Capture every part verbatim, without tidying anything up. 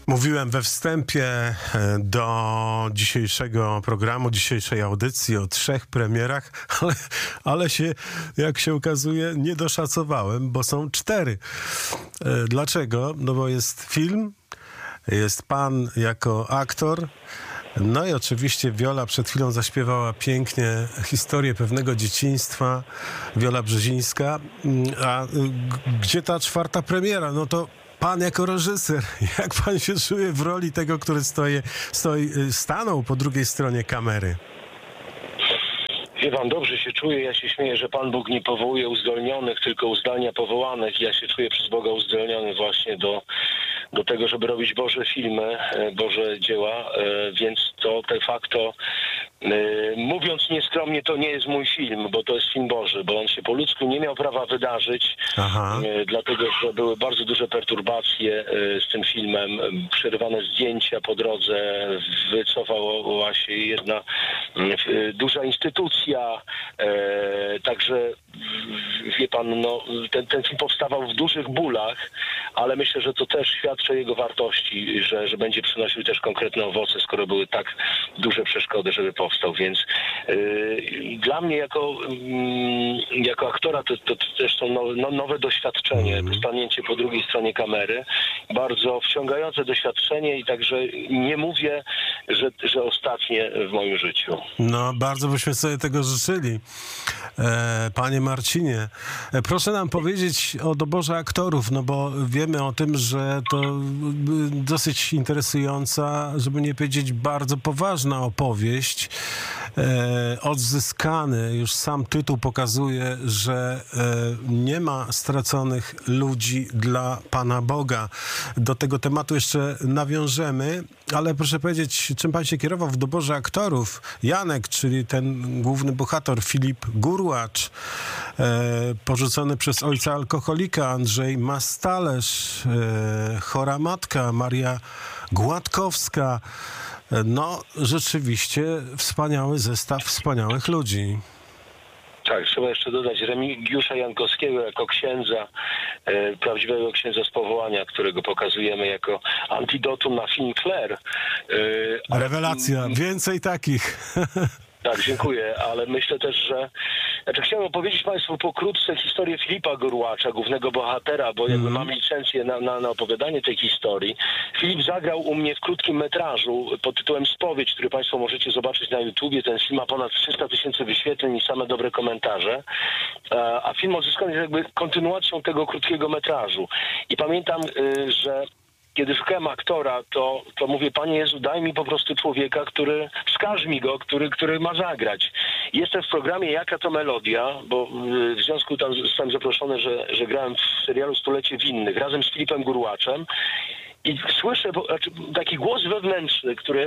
Mówiłem we wstępie do dzisiejszego programu, dzisiejszej audycji o trzech premierach, ale, ale się, jak się okazuje, nie doszacowałem, bo są cztery. Dlaczego? No bo jest film, jest pan jako aktor, no i oczywiście Wiola przed chwilą zaśpiewała pięknie historię pewnego dzieciństwa, Wiola Brzezińska. A gdzie ta czwarta premiera? No to pan jako reżyser, jak pan się czuje w roli tego, który stoi, stoi, stanął po drugiej stronie kamery? Wie pan, dobrze się czuję. Ja się śmieję, że Pan Bóg nie powołuje uzdolnionych, tylko uzdalnia powołanych. Ja się czuję przez Boga uzdolniony właśnie do, do tego, żeby robić Boże filmy, Boże dzieła, więc to de facto, mówiąc nieskromnie, to nie jest mój film, bo to jest film Boży, bo on się po ludzku nie miał prawa wydarzyć, Aha. dlatego że były bardzo duże perturbacje z tym filmem, przerywane zdjęcia po drodze, wycofała się jedna duża instytucja, E, także wie pan, no, ten, ten film powstawał w dużych bólach, ale myślę, że to też świadczy o jego wartości, że, że będzie przynosił też konkretne owoce, skoro były tak duże przeszkody, żeby powstał, więc e, dla mnie jako, mm, jako aktora to, to, to też są nowe, no, nowe doświadczenie, mm. stanięcie po drugiej stronie kamery, bardzo wciągające doświadczenie i także nie mówię, że, że ostatnie w moim życiu. No, bardzo byśmy sobie tego życzyli. E, panie Marcinie, e, proszę nam powiedzieć o doborze aktorów, no bo wiemy o tym, że to dosyć interesująca, żeby nie powiedzieć bardzo poważna opowieść. E, odzyskany, już sam tytuł pokazuje, że e, nie ma straconych ludzi dla Pana Boga. Do tego tematu jeszcze nawiążemy, ale proszę powiedzieć, czym pan się kierował w doborze aktorów? Janek, czyli ten główny bohater, Filip Gurłacz, e, porzucony przez ojca alkoholika, Andrzej Mastalerz, e, chora matka, Maria Gładkowska. No, rzeczywiście wspaniały zestaw wspaniałych ludzi. Tak, trzeba jeszcze dodać Remigiusza Jankowskiego jako księdza, e, prawdziwego księdza z powołania, którego pokazujemy jako antidotum na film Claire. E, Rewelacja, m- więcej takich. Tak, dziękuję, ale myślę też, że... Znaczy chciałem opowiedzieć Państwu pokrótce historię Filipa Gurłacza, głównego bohatera, bo jakby mm. mam licencję na, na, na opowiadanie tej historii. Filip zagrał u mnie w krótkim metrażu pod tytułem Spowiedź, który Państwo możecie zobaczyć na YouTubie. Ten film ma ponad trzysta tysięcy wyświetleń i same dobre komentarze. A film odzyskany jest jakby kontynuacją tego krótkiego metrażu. I pamiętam, że kiedy szukałem aktora, to, to mówię, Panie Jezu, daj mi po prostu człowieka, który, wskaż mi go, który, który ma zagrać. Jestem w programie Jaka to melodia, bo w związku tam zostałem zaproszony, że, że grałem w serialu Stulecie Winnych razem z Filipem Gurłaczem i słyszę bo, znaczy, taki głos wewnętrzny, który...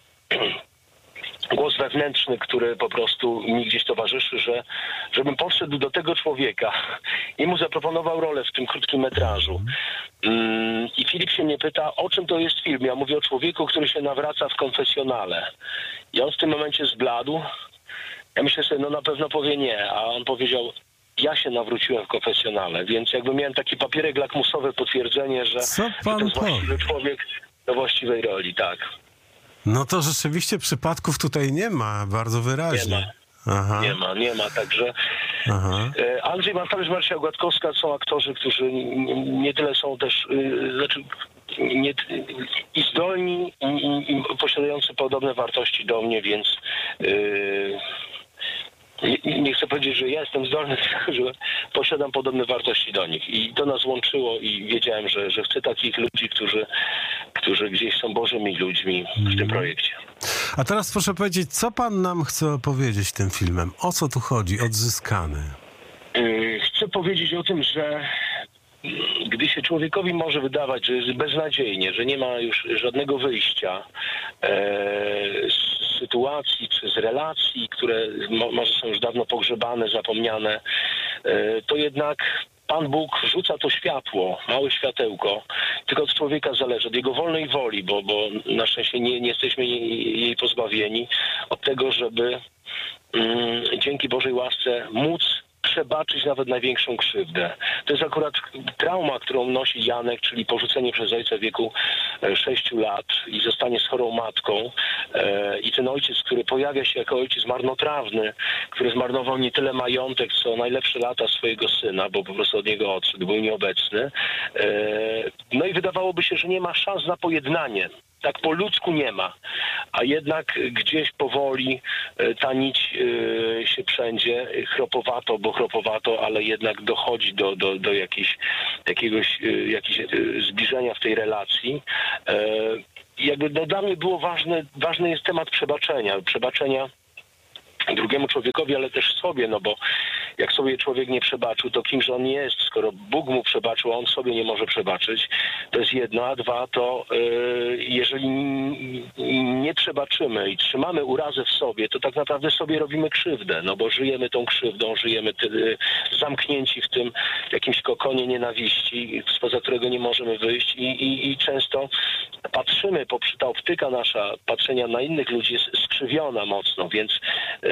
głos wewnętrzny, który po prostu mi gdzieś towarzyszy, że żebym podszedł do tego człowieka i mu zaproponował rolę w tym krótkim metrażu. Mm, I Filip się mnie pyta, o czym to jest film? Ja mówię o człowieku, który się nawraca w konfesjonale. I on w tym momencie zbladł. Ja myślę sobie, no na pewno powie nie, a on powiedział, ja się nawróciłem w konfesjonale, więc jakby miałem taki papierek lakmusowy, potwierdzenie, że, że to jest właściwy człowiek do właściwej roli, tak. No to rzeczywiście przypadków tutaj nie ma, bardzo wyraźnie. Nie ma, Aha. nie ma, nie ma, także Aha. Andrzej Mastalerz, Maria Gładkowska są aktorzy, którzy nie tyle są też, znaczy nie, i zdolni, i, i, i posiadający podobne wartości do mnie, więc yy, nie, nie chcę powiedzieć, że ja jestem zdolny, że posiadam podobne wartości do nich. I to nas łączyło i wiedziałem, że, że chcę takich ludzi, którzy, którzy gdzieś są Bożymi ludźmi w tym projekcie. A teraz proszę powiedzieć, co pan nam chce opowiedzieć tym filmem? O co tu chodzi? Odzyskany. Yy, chcę powiedzieć o tym, że gdy się człowiekowi może wydawać, że jest beznadziejnie, że nie ma już żadnego wyjścia e, z sytuacji czy z relacji, które mo, może są już dawno pogrzebane, zapomniane, e, to jednak Pan Bóg rzuca to światło, małe światełko, tylko od człowieka zależy, od jego wolnej woli, bo, bo na szczęście nie, nie jesteśmy jej, jej pozbawieni, od tego, żeby mm, dzięki Bożej łasce móc przebaczyć nawet największą krzywdę. To jest akurat trauma, którą nosi Janek, czyli porzucenie przez ojca w wieku sześciu lat i zostanie z chorą matką. I ten ojciec, który pojawia się jako ojciec marnotrawny, który zmarnował nie tyle majątek, co najlepsze lata swojego syna, bo po prostu od niego odszedł, był nieobecny. No i wydawałoby się, że nie ma szans na pojednanie. Tak po ludzku nie ma, a jednak gdzieś powoli ta nić się przędzie, chropowato, bo chropowato, ale jednak dochodzi do, do, do jakiejś, jakiegoś, jakiegoś zbliżenia w tej relacji. Jakby no, dla mnie było ważne, ważny jest temat przebaczenia, przebaczenia drugiemu człowiekowi, ale też sobie, no bo jak sobie człowiek nie przebaczył, to kimże on jest, skoro Bóg mu przebaczył, a on sobie nie może przebaczyć, to jest jedno, a dwa, to yy, jeżeli nie przebaczymy i trzymamy urazę w sobie, to tak naprawdę sobie robimy krzywdę, no bo żyjemy tą krzywdą, żyjemy ty, zamknięci w tym jakimś kokonie nienawiści, spoza którego nie możemy wyjść i, i, i często patrzymy, ta optyka nasza patrzenia na innych ludzi jest skrzywiona mocno, więc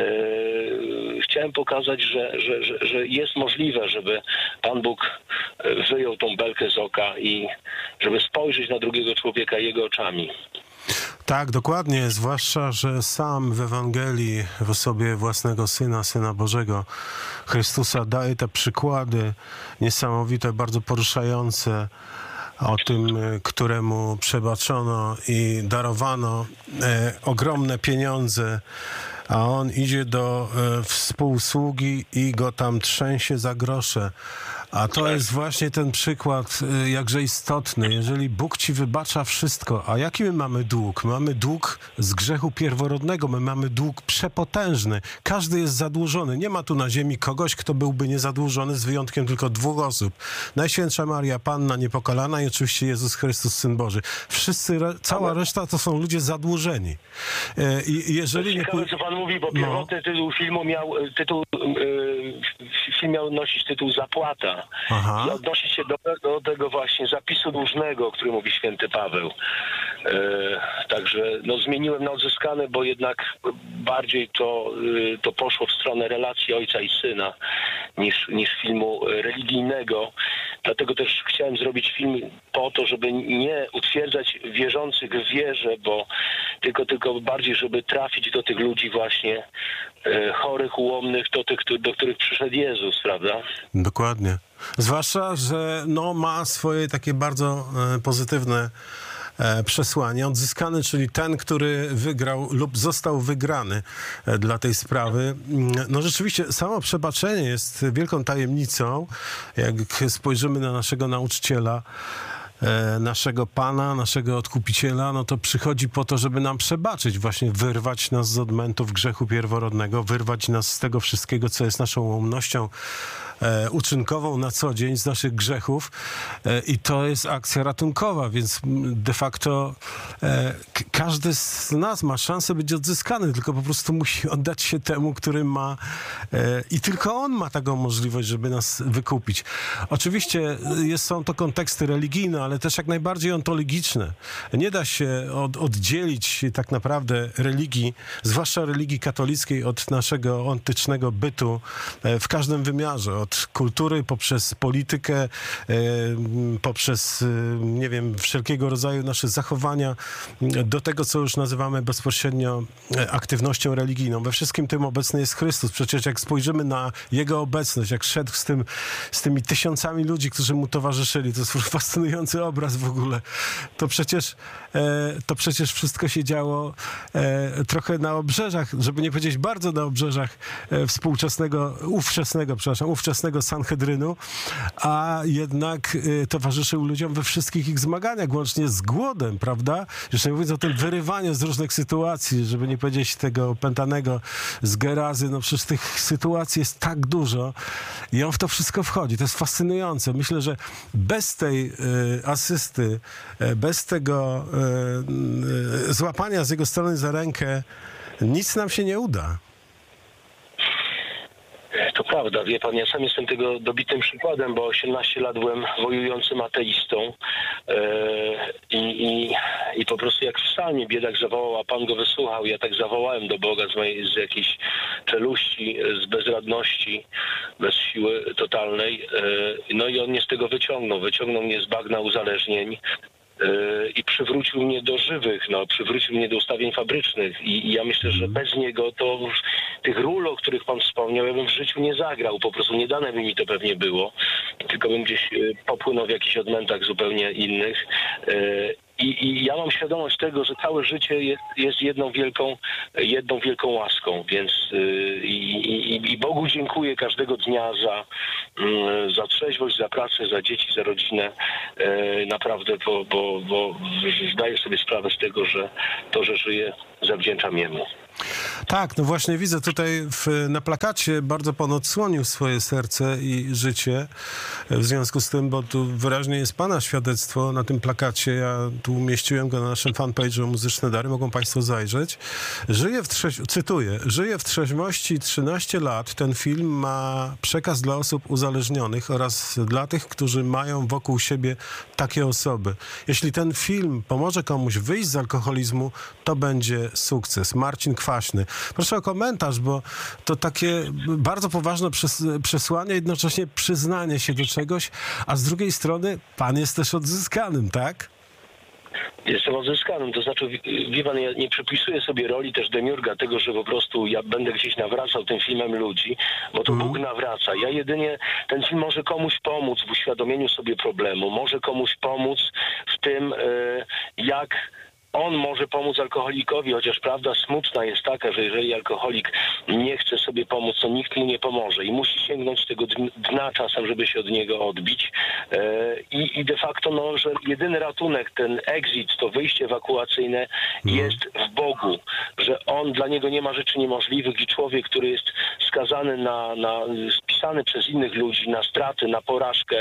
yy, chciałem pokazać, że, że, że, że jest możliwe, żeby Pan Bóg wyjął tą belkę z oka i żeby spojrzeć na drugiego człowieka jego oczami. Tak, dokładnie, zwłaszcza, że sam w Ewangelii w osobie własnego Syna, Syna Bożego, Chrystusa daje te przykłady niesamowite, bardzo poruszające o tym, któremu przebaczono i darowano e, ogromne pieniądze, a on idzie do e, współsługi i go tam trzęsie za grosze. A to jest właśnie ten przykład e, jakże istotny. Jeżeli Bóg ci wybacza wszystko, a jaki my mamy dług? Mamy dług z grzechu pierworodnego, my mamy dług przepotężny. Każdy jest zadłużony. Nie ma tu na ziemi kogoś, kto byłby niezadłużony, z wyjątkiem tylko dwóch osób. Najświętsza Maria Panna Niepokalana i oczywiście Jezus Chrystus, Syn Boży. Wszyscy, cała reszta to są ludzie zadłużeni. E, I jeżeli nie... Ciekawe, co pan mówi, bo pierwotny no. tytuł filmu miał, tytuł, yy, film miał nosić tytuł Zapłata. Aha. I odnosi się do, do tego właśnie zapisu dłużnego, o którym mówi święty Paweł. Yy, także no, zmieniłem na odzyskane, bo jednak bardziej to, yy, to poszło w stronę relacji ojca i syna niż, niż filmu religijnego. Dlatego też chciałem zrobić film po to, żeby nie utwierdzać wierzących w wierze, bo tylko, tylko bardziej, żeby trafić do tych ludzi właśnie e, chorych, ułomnych, do tych, do których przyszedł Jezus, prawda? Dokładnie. Zwłaszcza, że no, ma swoje takie bardzo e, pozytywne e, przesłanie. Odzyskany, czyli ten, który wygrał lub został wygrany e, dla tej sprawy. No rzeczywiście samo przebaczenie jest wielką tajemnicą. Jak spojrzymy na naszego nauczyciela, naszego Pana, naszego Odkupiciela, no to przychodzi po to, żeby nam przebaczyć, właśnie wyrwać nas z odmętów grzechu pierworodnego, wyrwać nas z tego wszystkiego, co jest naszą ułomnością e, uczynkową na co dzień, z naszych grzechów e, i to jest akcja ratunkowa, więc de facto e, każdy z nas ma szansę być odzyskany, tylko po prostu musi oddać się temu, który ma e, i tylko on ma taką możliwość, żeby nas wykupić. Oczywiście jest, są to konteksty religijne, ale też jak najbardziej ontologiczne. Nie da się od, oddzielić tak naprawdę religii, zwłaszcza religii katolickiej, od naszego antycznego bytu w każdym wymiarze. Od kultury poprzez politykę, poprzez, nie wiem, wszelkiego rodzaju nasze zachowania, do tego, co już nazywamy bezpośrednio aktywnością religijną. We wszystkim tym obecny jest Chrystus. Przecież jak spojrzymy na Jego obecność, jak szedł z, tym, z tymi tysiącami ludzi, którzy Mu towarzyszyli, to jest fascynujący obraz w ogóle. To przecież, e, to przecież wszystko się działo e, trochę na obrzeżach, żeby nie powiedzieć bardzo na obrzeżach e, współczesnego, ówczesnego, przepraszam, ówczesnego Sanhedrynu, a jednak e, towarzyszył ludziom we wszystkich ich zmaganiach, łącznie z głodem, prawda? Jeszcze nie mówiąc o tym wyrywaniu z różnych sytuacji, żeby nie powiedzieć tego opętanego z Gerazy, no przecież tych sytuacji jest tak dużo i on w to wszystko wchodzi. To jest fascynujące. Myślę, że bez tej e, asysty, bez tego e, złapania z jego strony za rękę nic nam się nie uda. To prawda, wie pan, ja sam jestem tego dobitym przykładem, bo osiemnaście lat byłem wojującym ateistą e, i, i, i po prostu jak w psalmie biedak zawołał, a Pan go wysłuchał, ja tak zawołałem do Boga z, mojej, z jakiejś czeluści, z bezradności, bez siły totalnej. No i on mnie z tego wyciągnął. Wyciągnął mnie z bagna uzależnień i przywrócił mnie do żywych, no, przywrócił mnie do ustawień fabrycznych i, i ja myślę, że bez niego to tych ról, o których pan wspomniał, ja bym w życiu nie zagrał, po prostu nie dane by mi to pewnie było, tylko bym gdzieś popłynął w jakichś odmętach zupełnie innych. I, I ja mam świadomość tego, że całe życie jest, jest jedną wielką, jedną wielką łaską, więc yy, i, i Bogu dziękuję każdego dnia za, yy, za trzeźwość, za pracę, za dzieci, za rodzinę. Yy, naprawdę, bo, bo, bo zdaję sobie sprawę z tego, że to, że żyję, zawdzięczam Jemu. Tak, no właśnie widzę tutaj w, na plakacie bardzo pan odsłonił swoje serce i życie. W związku z tym, bo tu wyraźnie jest pana świadectwo na tym plakacie, ja tu umieściłem go na naszym fanpage'u Muzyczne Dary, mogą państwo zajrzeć. Żyję w trzeź... Cytuję, żyję w trzeźwości trzynaście lat. Ten film ma przekaz dla osób uzależnionych oraz dla tych, którzy mają wokół siebie takie osoby. Jeśli ten film pomoże komuś wyjść z alkoholizmu, to będzie sukces. Marcin Kwaśny. Proszę o komentarz, bo to takie bardzo poważne przes- przesłanie, jednocześnie przyznanie się do czegoś, a z drugiej strony pan jest też odzyskanym, tak? Jestem odzyskanym, to znaczy, wie pan, ja nie przypisuję sobie roli też demiurga, tego, że po prostu ja będę gdzieś nawracał tym filmem ludzi, bo to mm. Bóg nawraca. Ja jedynie, ten film może komuś pomóc w uświadomieniu sobie problemu, może komuś pomóc w tym, jak on może pomóc alkoholikowi, chociaż prawda smutna jest taka, że jeżeli alkoholik nie chce sobie pomóc, to nikt mu nie pomoże i musi sięgnąć tego dna czasem, żeby się od niego odbić. I, i de facto, no, że jedyny ratunek, ten exit, to wyjście ewakuacyjne jest w Bogu, że on, dla niego nie ma rzeczy niemożliwych i człowiek, który jest skazany na, na spisany przez innych ludzi na straty, na porażkę,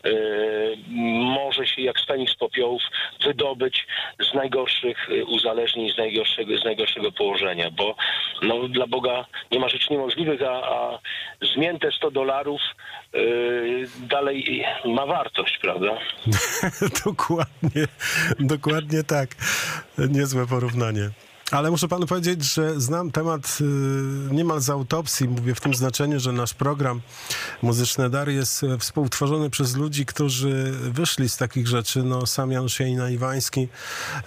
może się jak z Feniks z popiołów wydobyć z najgorszych uzależnień, z najgorszego, z najgorszego położenia, bo no, dla Boga nie ma rzeczy niemożliwych, a, a zmięte sto dolarów yy, dalej ma wartość, prawda? Dokładnie, dokładnie tak. Niezłe porównanie. Ale muszę panu powiedzieć, że znam temat y, niemal z autopsji. Mówię w tym znaczeniu, że nasz program Muzyczne Dary jest współtworzony przez ludzi, którzy wyszli z takich rzeczy. No, sam Janusz Iwański, y,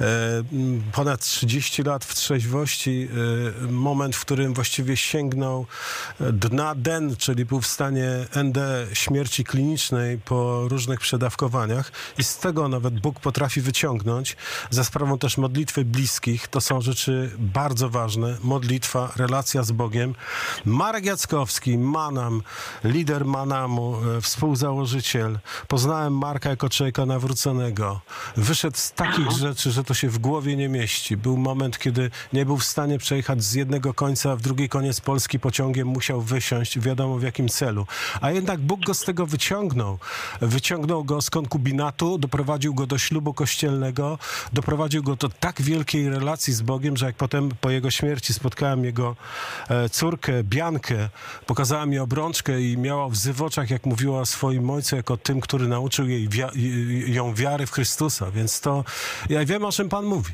ponad trzydzieści lat w trzeźwości, y, moment, w którym właściwie sięgnął dna D E N, czyli był w stanie N D, śmierci klinicznej po różnych przedawkowaniach. I z tego nawet Bóg potrafi wyciągnąć. Za sprawą też modlitwy bliskich. To są rzeczy bardzo ważne. Modlitwa, relacja z Bogiem. Marek Jackowski, Manam, lider Manamu, współzałożyciel. Poznałem Marka jako człowieka nawróconego. Wyszedł z takich rzeczy, że to się w głowie nie mieści. Był moment, kiedy nie był w stanie przejechać z jednego końca w drugi koniec Polski pociągiem, musiał wysiąść, wiadomo w jakim celu. A jednak Bóg go z tego wyciągnął. Wyciągnął go z konkubinatu, doprowadził go do ślubu kościelnego, doprowadził go do tak wielkiej relacji z Bogiem, że jak potem po jego śmierci spotkałem jego e, córkę, Biankę, pokazała mi obrączkę i miała łzy w oczach, jak mówiła o swoim ojcu, jako tym, który nauczył jej wia- ją wiary w Chrystusa. Więc to, ja wiem, o czym pan mówi.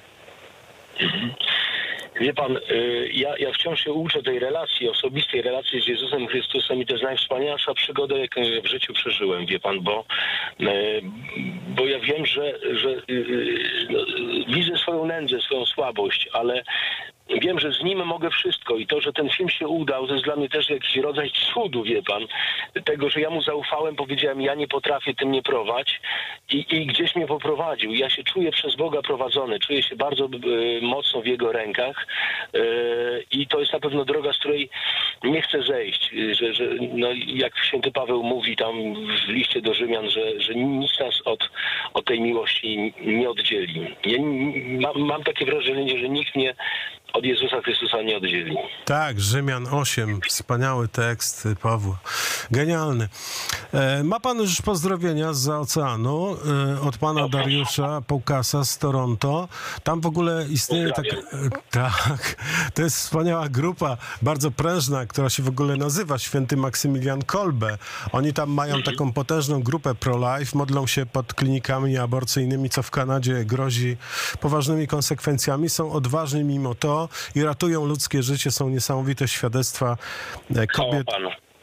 Wie pan, ja, ja wciąż się uczę tej relacji, osobistej relacji z Jezusem Chrystusem i to jest najwspanialsza przygoda, jaką w życiu przeżyłem, wie pan, bo, bo ja wiem, że, że no, widzę swoją nędzę, swoją słabość, ale wiem, że z nim mogę wszystko i to, że ten film się udał, to jest dla mnie też jakiś rodzaj cudu, wie pan, tego, że ja mu zaufałem, powiedziałem, ja nie potrafię, tym nie prowadź i, i gdzieś mnie poprowadził. Ja się czuję przez Boga prowadzony, czuję się bardzo y, mocno w Jego rękach y, i to jest na pewno droga, z której nie chcę zejść, że, że no, jak święty Paweł mówi tam w liście do Rzymian, że, że nic nas od, od tej miłości nie oddzieli. Ja mam, mam takie wrażenie, że nikt mnie od Jezusa Chrystusa nie oddzieli. Tak, Rzymian osiem, wspaniały tekst Pawła. Genialny. E, ma pan już pozdrowienia zza oceanu e, od pana Dariusza Połkasa z Toronto. Tam w ogóle istnieje tak, e, tak, to jest wspaniała grupa, bardzo prężna, która się w ogóle nazywa Święty Maksymilian Kolbe. Oni tam mają mhm. taką potężną grupę pro-life, modlą się pod klinikami aborcyjnymi, co w Kanadzie grozi poważnymi konsekwencjami. Są odważni mimo to i ratują ludzkie życie. Są niesamowite świadectwa kobiet.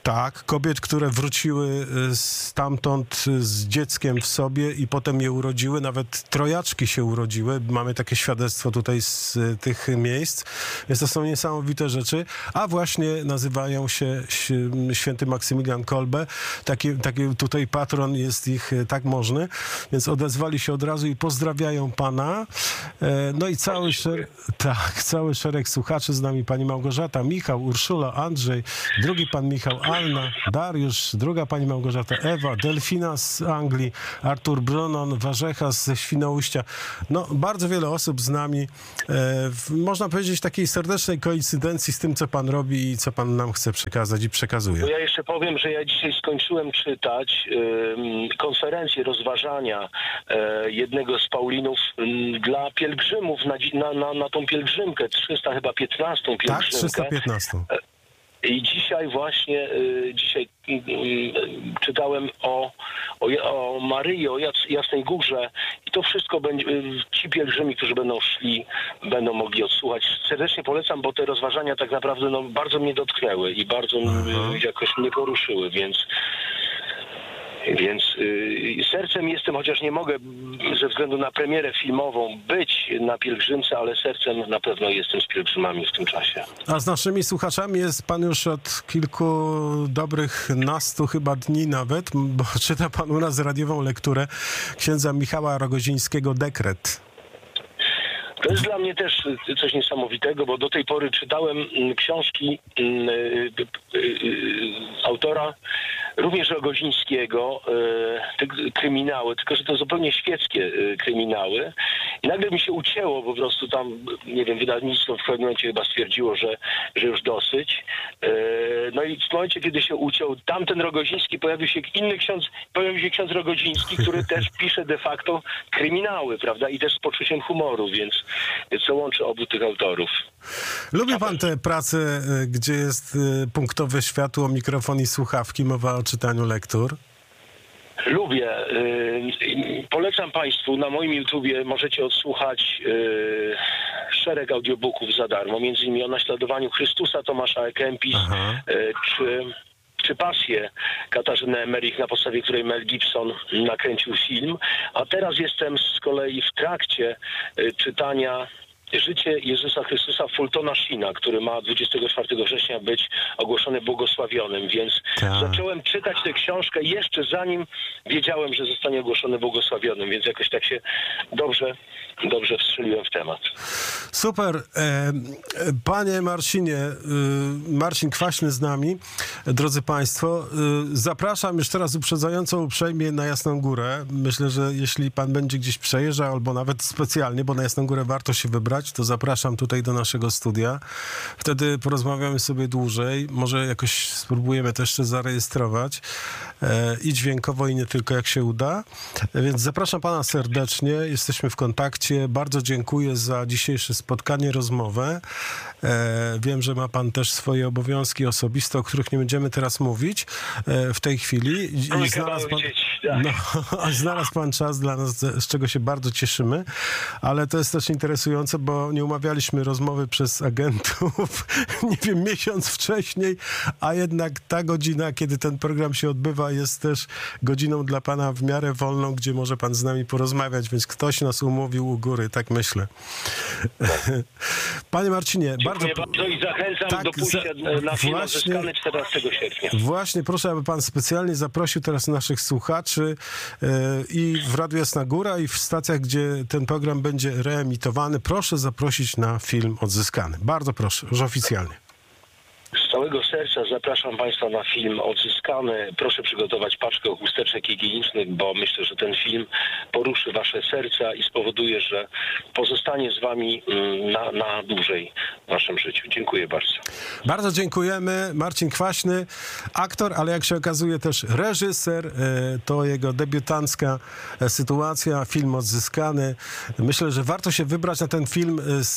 Tak, kobiet, które wróciły stamtąd z dzieckiem w sobie i potem je urodziły, nawet trojaczki się urodziły. Mamy takie świadectwo tutaj z tych miejsc, więc to są niesamowite rzeczy. A właśnie nazywają się święty Maksymilian Kolbe. Taki, taki tutaj patron jest ich tak możny, więc odezwali się od razu i pozdrawiają pana. No i cały szereg, tak, cały szereg słuchaczy z nami, pani Małgorzata, Michał, Urszula, Andrzej, drugi pan Michał, Anna, Dariusz, druga pani Małgorzata, Ewa, Delfina z Anglii, Artur Bronon, Warzecha ze Świnoujścia. No, bardzo wiele osób z nami. E, w, można powiedzieć, takiej serdecznej koincydencji z tym, co pan robi i co pan nam chce przekazać i przekazuje. To ja jeszcze powiem, że ja dzisiaj skończyłem czytać y, konferencję, rozważania y, jednego z Paulinów y, dla pielgrzymów na, na, na, na tą pielgrzymkę, trzysta chyba piętnastą pielgrzymkę. Tak, trzysta piętnastą. I dzisiaj właśnie, y, dzisiaj y, y, czytałem o, o, o Maryi, o Jasnej Górze i to wszystko będzie, y, ci pielgrzymi, którzy będą szli, będą mogli odsłuchać. Serdecznie polecam, bo te rozważania tak naprawdę no, bardzo mnie dotknęły i bardzo y, jakoś mnie poruszyły, więc Więc y, sercem jestem, chociaż nie mogę ze względu na premierę filmową być na pielgrzymce, ale sercem na pewno jestem z pielgrzymami w tym czasie. A z naszymi słuchaczami jest pan już od kilku dobrych nastu chyba dni nawet, bo czyta pan u nas radiową lekturę księdza Michała Rogozińskiego Dekret. To jest dla mnie też coś niesamowitego, bo do tej pory czytałem książki autora również Rogozińskiego, kryminały, tylko że to zupełnie świeckie kryminały. I nagle mi się ucięło po prostu tam, nie wiem, wydawnictwo w pewnym momencie chyba stwierdziło, że, że już dosyć. No i w momencie, kiedy się uciął tamten Rogoziński, pojawił się inny ksiądz, pojawił się ksiądz Rogoziński, który też pisze de facto kryminały, prawda? I też z poczuciem humoru, więc co łączy obu tych autorów. Lubi pan te prace, gdzie jest punktowe światło, mikrofon i słuchawki, mowa o czytaniu lektur? Lubię. Polecam państwu, na moim YouTubie możecie odsłuchać szereg audiobooków za darmo, między innymi o naśladowaniu Chrystusa Tomasza A. Kempis, Aha. czy... czy Pasję Katarzyny Emmerich, na podstawie której Mel Gibson nakręcił film. A teraz jestem z kolei w trakcie y, czytania Życie Jezusa Chrystusa Fultona Sheena, który ma dwudziestego czwartego września być ogłoszony błogosławionym, więc Ta. zacząłem czytać tę książkę jeszcze zanim wiedziałem, że zostanie ogłoszony błogosławionym, więc jakoś tak się dobrze, dobrze wstrzeliłem w temat. Super. Panie Marcinie, Marcin Kwaśny z nami, drodzy państwo, zapraszam już teraz uprzedzająco uprzejmie na Jasną Górę. Myślę, że jeśli pan będzie gdzieś przejeżdżał, albo nawet specjalnie, bo na Jasną Górę warto się wybrać, to zapraszam tutaj do naszego studia. Wtedy porozmawiamy sobie dłużej. Może jakoś spróbujemy to jeszcze zarejestrować i dźwiękowo, i nie tylko, jak się uda. Więc zapraszam pana serdecznie. Jesteśmy w kontakcie. Bardzo dziękuję za dzisiejsze spotkanie, rozmowę. Wiem, że ma pan też swoje obowiązki osobiste, o których nie będziemy teraz mówić w tej chwili. I znalazł pan, no, znalazł pan czas dla nas, z czego się bardzo cieszymy, ale to jest też interesujące, bo nie umawialiśmy rozmowy przez agentów, nie wiem, miesiąc wcześniej, a jednak ta godzina, kiedy ten program się odbywa, jest też godziną dla pana w miarę wolną, gdzie może pan z nami porozmawiać, więc ktoś nas umówił u góry, tak myślę. Panie Marcinie, Dziękuję bardzo... bardzo i zachęcam tak, do pójścia za... na film odzyskany czternastego sierpnia. Właśnie, proszę, aby pan specjalnie zaprosił teraz naszych słuchaczy yy, i w Radiu Jasna Góra, i w stacjach, gdzie ten program będzie reemitowany. Proszę zaprosić na film Odzyskany. Bardzo proszę, już oficjalnie. Z całego serca zapraszam państwa na film Odzyskany. Proszę przygotować paczkę chusteczek higienicznych, bo myślę, że ten film poruszy wasze serca i spowoduje, że pozostanie z wami na, na dłużej w waszym życiu. Dziękuję bardzo. Bardzo dziękujemy. Marcin Kwaśny, aktor, ale jak się okazuje też reżyser. To jego debiutancka sytuacja, film Odzyskany. Myślę, że warto się wybrać na ten film z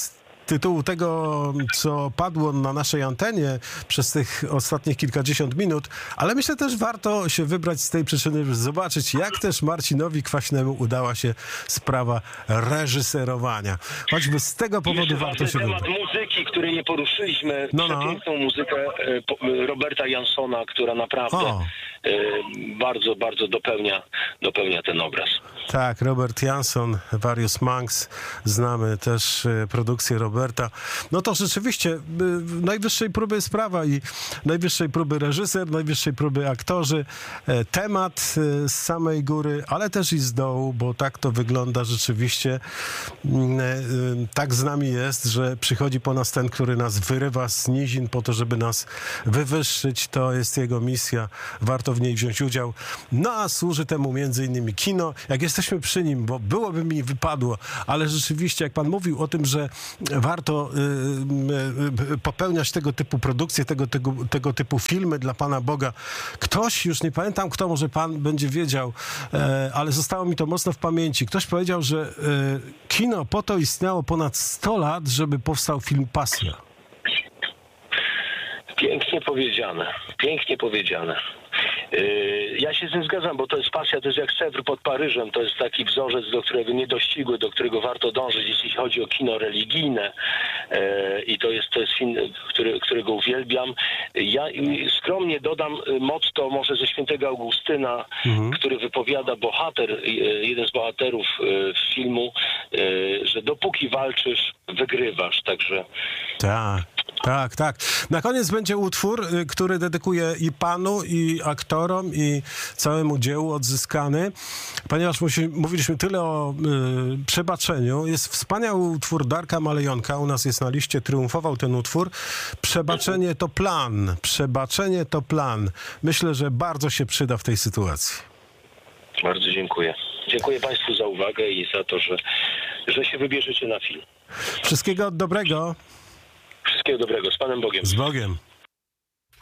tytułu tego, co padło na naszej antenie przez tych ostatnich kilkadziesiąt minut, ale myślę też warto się wybrać z tej przyczyny, żeby zobaczyć, jak też Marcinowi Kwaśnemu udała się sprawa reżyserowania. Choćby z tego powodu Jeszcze warto ważny się temat wybrać. muzyki, której nie poruszyliśmy. No, no. Przepiękną muzykę e, po- Roberta Jansona, która naprawdę O. e, bardzo, bardzo dopełnia, dopełnia ten obraz. Tak, Robert Jansson, Various Monks, znamy też e, produkcję Roberta. No to rzeczywiście e, najwyższej próby sprawa i najwyższej próby reżyser, najwyższej próby aktorzy, e, temat e, z samej góry, ale też i z dołu, bo tak to wygląda rzeczywiście. Mm, e, e, tak z nami jest, że przychodzi po nas ten, który nas wyrywa z nizin po to, żeby nas wywyższyć. To jest jego misja. Warto w niej wziąć udział. No a służy temu między innymi kino. Jak jesteśmy przy nim, bo byłoby mi wypadło, ale rzeczywiście, jak pan mówił o tym, że warto y, y, y, popełniać tego typu produkcje, tego, tego, tego typu filmy dla Pana Boga. Ktoś, już nie pamiętam kto, może pan będzie wiedział, e, ale zostało mi to mocno w pamięci. Ktoś powiedział, że e, kino po to istniało ponad sto lat, żeby powstał film Pasja. Pięknie powiedziane, pięknie powiedziane. Yy, Ja się z tym zgadzam, bo to jest pasja, to jest jak Sewr pod Paryżem, to jest taki wzorzec, do którego nie dościgły, do którego warto dążyć, jeśli chodzi o kino religijne. Yy, I to jest, to jest film, który, którego uwielbiam. Ja yy, skromnie dodam yy, motto może ze świętego Augustyna, Mhm. który wypowiada bohater, yy, jeden z bohaterów yy, filmu, yy, że dopóki walczysz, wygrywasz. Także Tak, tak, tak. Na koniec będzie utwór, y, który dedykuję i panu, i aktorom, i całemu dziełu Odzyskany. Ponieważ musi, mówiliśmy tyle o y, przebaczeniu, jest wspaniały utwór Darka Malejonka, u nas jest na liście, triumfował ten utwór. Przebaczenie to plan, przebaczenie to plan. Myślę, że bardzo się przyda w tej sytuacji. bardzo dziękuję. Dziękuję Państwu za uwagę i za to, że, że się wybierzecie na film. Wszystkiego dobrego, Wszystkiego dobrego. Z Panem Bogiem. z Bogiem.